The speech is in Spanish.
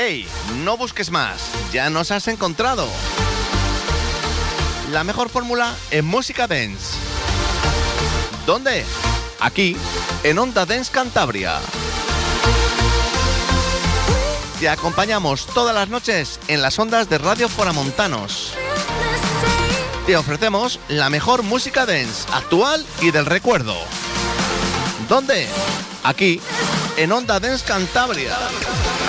¡Ey! No busques más, ya nos has encontrado. La mejor fórmula en música dance. ¿Dónde? Aquí, en Onda Dance Cantabria. Te acompañamos todas las noches en las ondas de Radio Foramontanos. Te ofrecemos la mejor música dance, actual y del recuerdo. ¿Dónde? Aquí, en Onda Dance Cantabria.